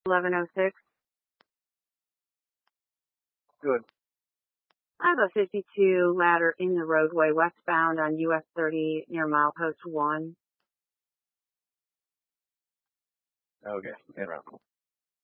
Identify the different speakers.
Speaker 1: 1106.
Speaker 2: Good.
Speaker 1: I have a 52 ladder in the roadway westbound on US 30 near milepost 1.
Speaker 2: Okay. And around.